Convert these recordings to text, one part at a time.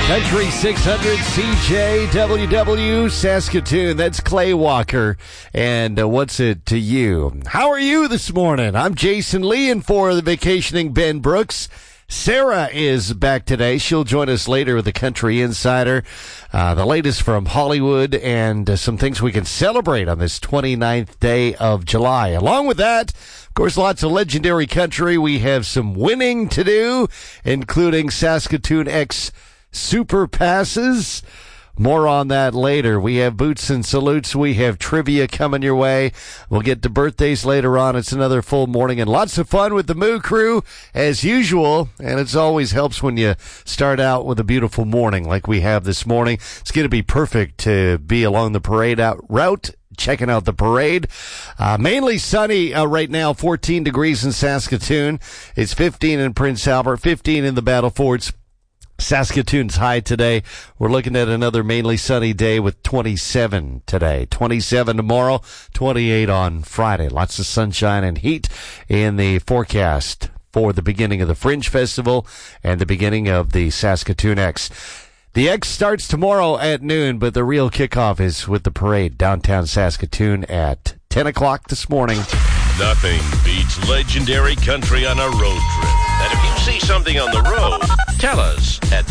Country 600 CJWW Saskatoon. That's Clay Walker. And what's it to you? How are you this morning? I'm Jason Lee, and for the vacationing Ben Brooks, Sarah is back today. She'll join us later with the Country Insider. The latest from Hollywood and some things we can celebrate on this 29th day of July. Along with that, of course, lots of legendary country. We have some winning to do, including Saskatoon X Super Passes. More on that later. We have Boots and Salutes. We have trivia coming your way. We'll get to birthdays later on. It's another full morning and lots of fun with the Moo Crew as usual. And it always helps when you start out with a beautiful morning like we have this morning. It's going to be perfect to be along the parade route. Checking out the parade. Mainly sunny right now, 14 degrees in Saskatoon. It's 15 in Prince Albert, 15 in the Battle Forts. Saskatoon's high today. We're looking at another mainly sunny day with 27 today. 27 tomorrow, 28 on Friday. Lots of sunshine and heat in the forecast for the beginning of the Fringe Festival and the beginning of the Saskatoon X. The X starts tomorrow at noon, but the real kickoff is with the parade downtown Saskatoon at 10 o'clock this morning. Nothing beats legendary country on a road trip. And if you see something on the road, tell us at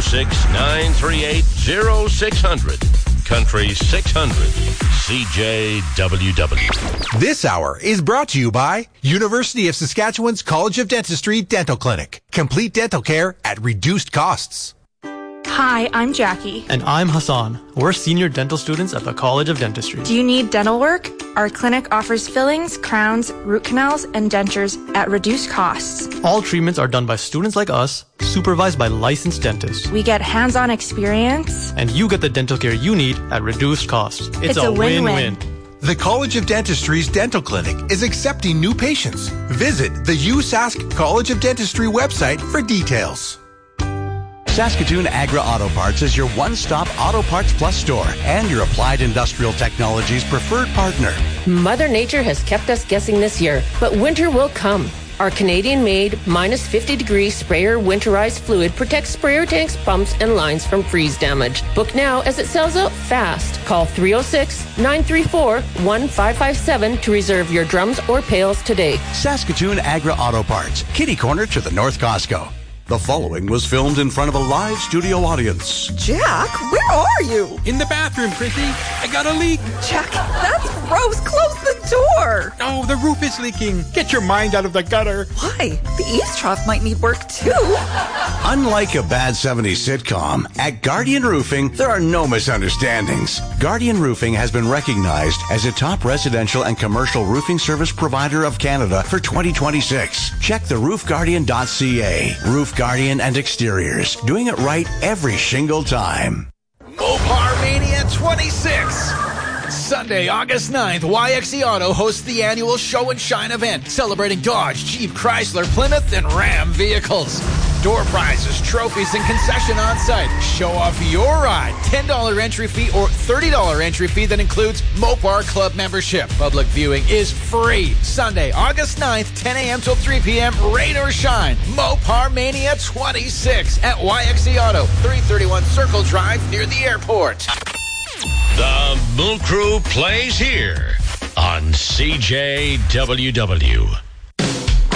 306-938-0600. Country 600 CJWW. This hour is brought to you by University of Saskatchewan's College of Dentistry Dental Clinic. Complete dental care at reduced costs. Hi, I'm Jackie. And I'm Hassan. We're senior dental students at the College of Dentistry. Do you need dental work? Our clinic offers fillings, crowns, root canals, and dentures at reduced costs. All treatments are done by students like us, supervised by licensed dentists. We get hands-on experience. And you get the dental care you need at reduced costs. It's a win-win. The College of Dentistry's Dental Clinic is accepting new patients. Visit the USask College of Dentistry website for details. Saskatoon Agra Auto Parts is your one-stop Auto Parts Plus store and your Applied Industrial Technologies preferred partner. Mother Nature has kept us guessing this year, but winter will come. Our Canadian-made, minus 50-degree sprayer winterized fluid protects sprayer tanks, pumps, and lines from freeze damage. Book now as it sells out fast. Call 306-934-1557 to reserve your drums or pails today. Saskatoon Agra Auto Parts, kitty corner to the North Costco. The following was filmed in front of a live studio audience. Jack, where are you? In the bathroom, Prissy. I got a leak. Jack, that's gross. Close the door. Oh, the roof is leaking. Get your mind out of the gutter. Why? The eaves trough might need work, too. Unlike a bad 70s sitcom, at Guardian Roofing, there are no misunderstandings. Guardian Roofing has been recognized as a top residential and commercial roofing service provider of Canada for 2026. Check the roofguardian.ca. Roof Guardian and Exteriors, doing it right every shingle time. Mopar Mania 26. Sunday, August 9th, YXE Auto hosts the annual Show and Shine event, celebrating Dodge, Jeep, Chrysler, Plymouth, and Ram vehicles. Door prizes, trophies, and concession on site. Show off your ride. $10 entry fee or $30 entry fee that includes Mopar Club membership. Public viewing is free. Sunday, August 9th, 10 a.m. till 3 p.m. Rain or shine. Mopar Mania 26 at YXE Auto, 331 Circle Drive near the airport. The Moo Crew plays here on CJWW.